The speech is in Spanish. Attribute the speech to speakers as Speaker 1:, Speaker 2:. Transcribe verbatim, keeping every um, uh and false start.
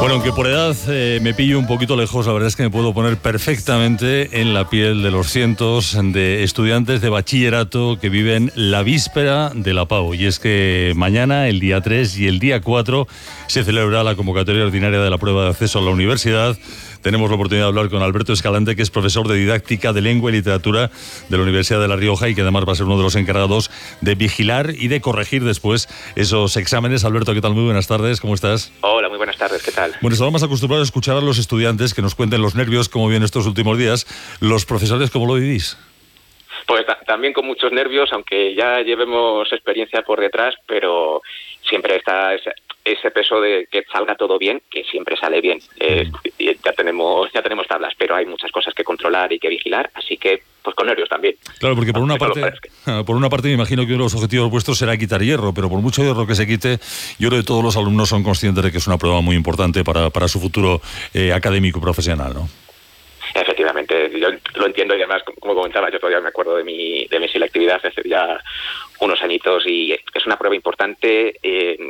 Speaker 1: Bueno, aunque por edad eh, me pillo un poquito lejos, la verdad es que me puedo poner perfectamente en la piel de los cientos de estudiantes de bachillerato que viven la víspera de la PAU. Y es que mañana, el día tres y el día cuatro, se celebra la convocatoria ordinaria de la prueba de acceso a la universidad. Tenemos la oportunidad de hablar con Alberto Escalante, que es profesor de didáctica de lengua y literatura de la Universidad de La Rioja y que además va a ser uno de los encargados de vigilar y de corregir después esos exámenes. Alberto, ¿qué tal? Muy buenas tardes, ¿cómo estás?
Speaker 2: Hola, muy buenas tardes, ¿qué tal?
Speaker 1: Bueno, estamos más acostumbrados a escuchar a los estudiantes que nos cuenten los nervios, cómo vienen estos últimos días. ¿Los profesores cómo lo vivís?
Speaker 2: Pues ta- también con muchos nervios, aunque ya llevemos experiencia por detrás, pero siempre está ese, ese peso de que salga todo bien, que siempre sale bien. Eh, ya tenemos ya tenemos tablas, pero hay muchas cosas que controlar y que vigilar, así que pues con nervios también.
Speaker 1: Claro, porque por una parte, por una parte me imagino que uno de los objetivos vuestros será quitar hierro, pero por mucho hierro que se quite, yo creo que todos los alumnos son conscientes de que es una prueba muy importante para, para su futuro eh, académico y profesional, ¿no?
Speaker 2: Efectivamente, yo lo entiendo y además, como comentaba, yo todavía me acuerdo de mi de mi selectividad hace ya unos añitos y es una prueba importante. Eh,